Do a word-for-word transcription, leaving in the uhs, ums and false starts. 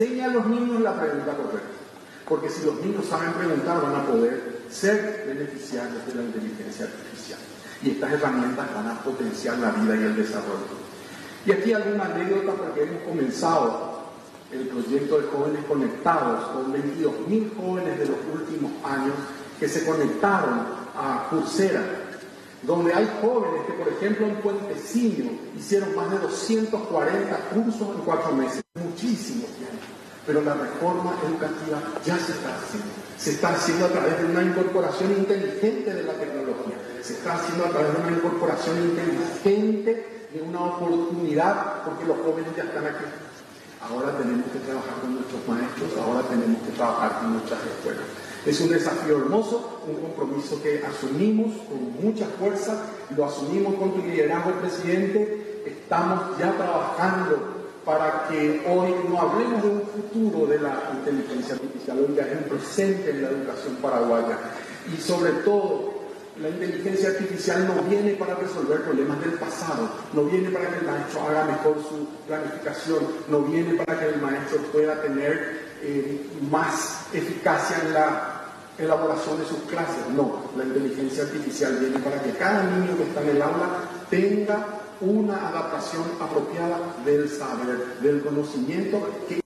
Enseña a los niños la pregunta correcta, porque si los niños saben preguntar van a poder ser beneficiarios de la inteligencia artificial y estas herramientas van a potenciar la vida y el desarrollo. Y aquí alguna anécdota, porque hemos comenzado el proyecto de Jóvenes Conectados con veintidós mil jóvenes de los últimos años que se conectaron a Coursera, donde hay jóvenes que, por ejemplo, en Puentecillo hicieron más de doscientos cuarenta cursos en cuatro meses. Muchísimo tiempo. Pero la reforma educativa ya se está haciendo. Se está haciendo a través de una incorporación inteligente de la tecnología. Se está haciendo a través de una incorporación inteligente de una oportunidad, porque los jóvenes ya están aquí. Ahora tenemos que trabajar con nuestros maestros, ahora tenemos que trabajar con nuestras escuelas. Es un desafío hermoso, un compromiso que asumimos con mucha fuerza, lo asumimos con tu liderazgo, presidente. Estamos ya trabajando para que hoy no hablemos de un futuro de la inteligencia artificial, hoy ya es un presente en la educación paraguaya. Y sobre todo, la inteligencia artificial no viene para resolver problemas del pasado, no viene para que el maestro haga mejor su planificación, no viene para que el maestro pueda tener eh, más eficacia en la elaboración de sus clases. No, la inteligencia artificial viene para que cada niño que está en el aula tenga una adaptación apropiada del saber, del conocimiento, que